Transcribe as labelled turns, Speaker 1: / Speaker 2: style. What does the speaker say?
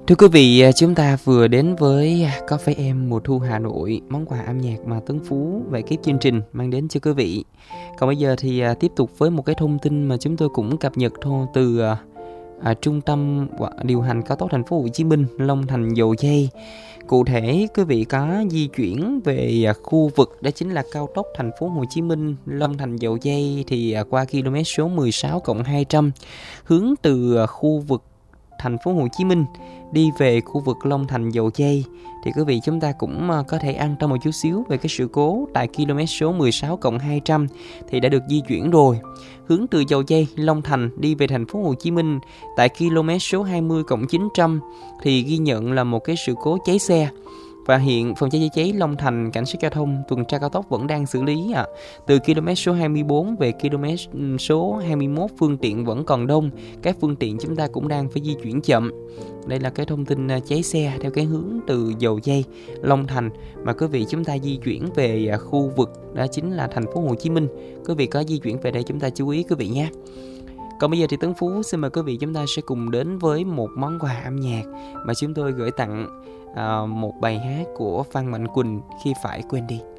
Speaker 1: Thưa quý vị, chúng ta vừa đến với Có Phải Em mùa thu Hà Nội, món quà âm nhạc mà Tuấn Phú về kiếp chương trình mang đến cho quý vị. Còn bây giờ thì tiếp tục với một cái thông tin mà chúng tôi cũng cập nhật thôi từ Trung tâm điều hành cao tốc Thành phố Hồ Chí Minh Long Thành Dầu Giây. Cụ thể quý vị có di chuyển về khu vực đó chính là cao tốc Thành phố Hồ Chí Minh Long Thành Dầu Giây thì qua km số 16+200 hướng từ khu vực Thành phố Hồ Chí Minh đi về khu vực Long Thành Dầu Giây thì quý vị chúng ta cũng có thể an tâm một chút xíu về cái sự cố tại km số 16+200 thì đã được di chuyển rồi. Hướng từ Dầu Giây Long Thành đi về Thành phố Hồ Chí Minh tại km số 20+900 thì ghi nhận là một cái sự cố cháy xe. Và hiện phòng cháy chữa cháy Long Thành, cảnh sát giao thông, tuần tra cao tốc vẫn đang xử lý. Từ km số 24 về km số 21 phương tiện vẫn còn đông, các phương tiện chúng ta cũng đang phải di chuyển chậm. Đây là cái thông tin cháy xe theo cái hướng từ Dầu Giây Long Thành mà quý vị chúng ta di chuyển về khu vực đó chính là Thành phố Hồ Chí Minh. Quý vị có di chuyển về đây chúng ta chú ý quý vị nhé. Còn bây giờ thì Tấn Phú xin mời quý vị chúng ta sẽ cùng đến với một món quà âm nhạc mà chúng tôi gửi tặng một bài hát của Phan Mạnh Quỳnh, Khi Phải Quên Đi.